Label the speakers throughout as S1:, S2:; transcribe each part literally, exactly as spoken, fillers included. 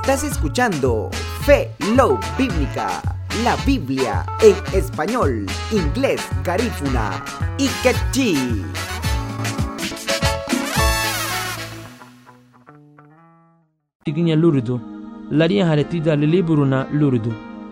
S1: Estás escuchando Fe Love Bíblica, la Biblia en español, inglés, garífuna y quechí.
S2: Tiginya lurdu, laria haretida liliburuna lurdu.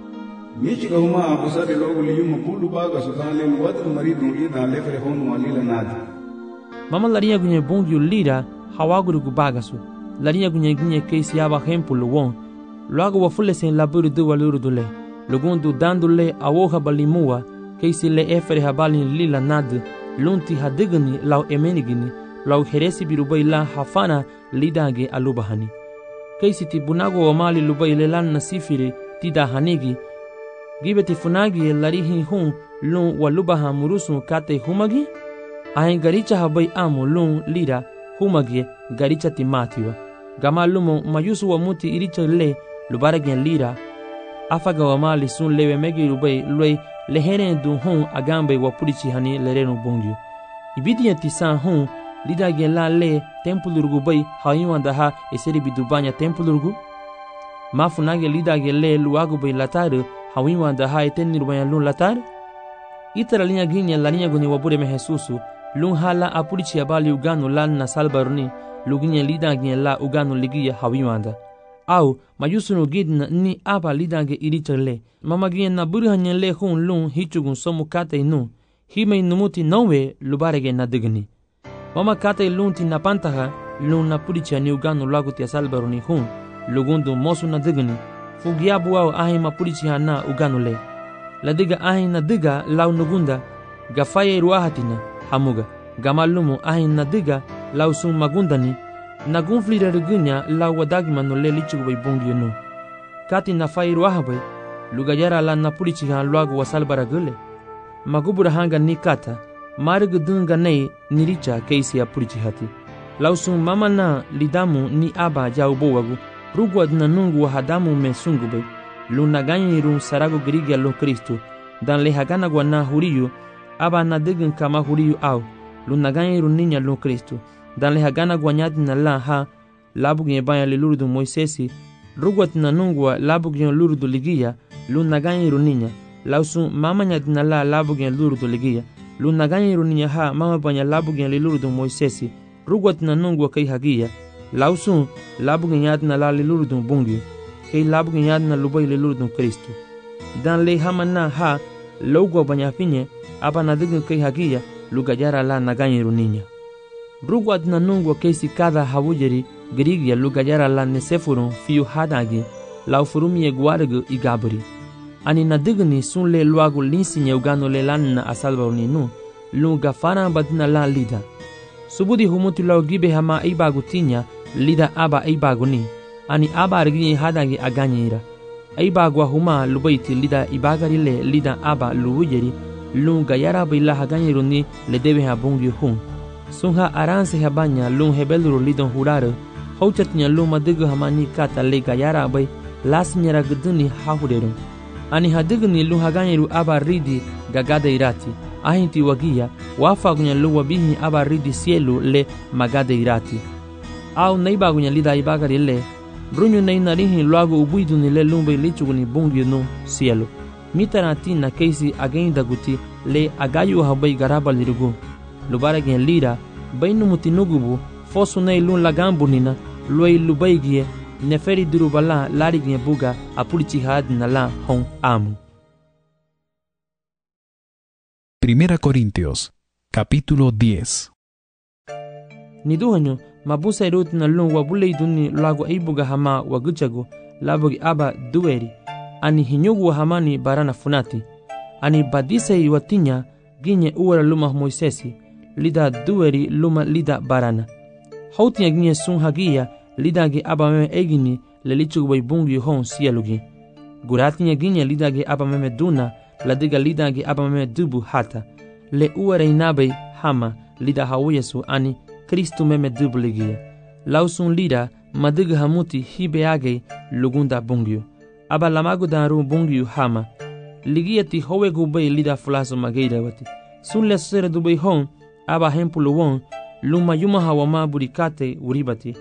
S3: Michi kauma abusa de logo liyuma bulu baga sudale wadru maridu ida lefre honu walila nadi.
S2: Mama laria gunye bongyu lira hawaguru gubagasu. Laria gunye gunye keisi aba hempulu won. Luago wafule sen laburu du walurudule. Lugundu dandule awoha balimua keisi le efere habali lila nad. Lunti hadigani lau emenigini lau heresi birubai la hafana lidange alubahani. Keisi ti bunago wamali lubai lelan nasifiri tida hanigi. Gibeti funagi larihi hun lun walubaha murusu kate humagi? Ahen garicha habai amu lun lira humagi garicha timatiwa. Gama lumo mayusu wa muti iricha le lubaragen lira. Afaga wa mali sun lewe megi rubai luai lehere du hun agambe wa purichi hani lerenu bongyu. Ibidi ya tisan hun lida gen la le tempulurgu bai hayuan daha eseri bidubanya tempulurgu. Mafunage lida gen le luagu bai lataru hawiwa daha eteni rubanya lun latar. Itara linya ginya la linya guni wabure me Jesusu lun hala apurichi abali uganu lan na salbaruni luginya lida ginya la uganu ligia hawiwanda. Au mayusunu gidna ni aba lidange irichale mama ginya na burhanya le hun lun hichugun somu kate nu hime numuti nowe lubarege na digni. Mama kate lun ti na pantaha lun na purichi ani uganu lagu tia salbaruni hun lugundu mosu na digni. Fugiabu au ahi mapurichi hana uganule. Ladiga ahi na diga lau nugunda. Gafaye ruahatina hamuga. Gamalumu ahi na diga lau sun magundani. Nagunflira rigunya lau wadagima no le lichugubay bungi nu. Kati na faye ruahabay. Lugayara la napurichi han luagu wasalbara gule. Magubura hanga ni kata. Marigu dunga nei niricha keisi ya purichi hati. Lau sun mama na lidamu ni aba jaubo wagu. Rugwa na nungu wa hadamu me sungube luna ganyi run sarago grigia lo Kristo dan le hagana gwa na huriyu aba na digin kama huriyu au luna ganyi run ninya lo Kristo dan le hagana gwa nyadi na la ha labu gye banya le lurdu Moisesi rugwa na nungu wa labu gye lurdu ligia luna ganyi run ninya lausu mama nyadi na la labu gye lurdu ligia luna ganyi run ninya ha mama banya labu gye le lurdu Moisesi rugwa na nungu wa kai hagia Lausun labu ganyad na la lilurdun bungi, kay labu ganyad na lubay lilurdun Kristo. Dan le hamana ha logwa banyafinye aba nadigin kay hagia lugayara la naganyiru ninya. Rugwad na nungwa kaysi kada hawujeri grigya lugayara la nesefurun fiu hadagi lau furumye guargu igaburi. Ani nadigni sun le luagu linsinye ugano le lan na asalbaruni nu, lunga fana badina la lida. Subudi humuti lau gibe hama ibagu tinya lida aba ibaguni ani aba argi hadagi aganyira ibagwa huma lubaiti lida ibagarile lida aba luwujeri lunga yara bila haganyiruni le debe habungi hun sunha aranse habanya lun hebeluru lidon hurare hauchatnya luma digu hamani kata le gayara bai lasnyara guduni hahuderu ani hadigni lun haganyiru aba ridi gagada irati ahinti wagia wafagunya luwa bihi aba ridi sielu le magada irati au naibagunya lida ibagari le brunyu nei narihi luago ubuidu ni le lumbe lichuguni bungi no cielo mitarati na keisi again daguti le agayu habai garaba lirugu lubara gen lira bainu mutinugubu fosu nei lun lagambu nina luai lubaigie neferi durubala lari gen buga apurichi had na la hon amu.
S4: Primera Corintios, capítulo diez.
S2: Niduhanyo mabusa irut na lun wabule iduni lagu aibuga hama waguchago labugi aba dueri ani hinyugu hamani barana funati ani badise iwatinya ginye uwara luma Moisesi lida dueri luma lida barana hautinya ginye sun hagia lida ge aba meme egini lelichugu bai bungi hon siyalugi guratinya ginye lida ge aba meme duna ladiga lida ge aba meme dubu hata le uwara inabai hama lida hawiyesu ani Kristo meme dubligia. Lausun lida madiga hamuti hibeage lugunda bungyu. Aba lamagu daru bungyu hama. Ligia ti howe gubay lida fulaso mageida wati. Sun le sere dubay hon aba hempulu won luma yuma hawama burikate uribati.